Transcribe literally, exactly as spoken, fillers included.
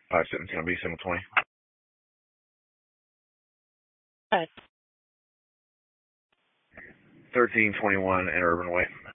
Five sitting's going to be seven twenty. Five. thirteen twenty-one Interurban Way.